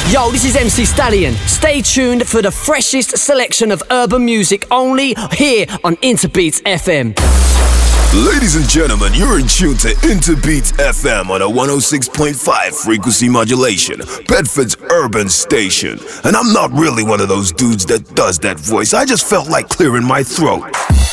Yo, this is MC Stallion. Stay tuned for the freshest selection of urban music only here on Interbeats FM. Ladies and gentlemen, you're in tune to Interbeats FM on a 106.5 frequency modulation, Bedford's urban station. And I'm not really one of those dudes that does that voice. I just felt like clearing my throat.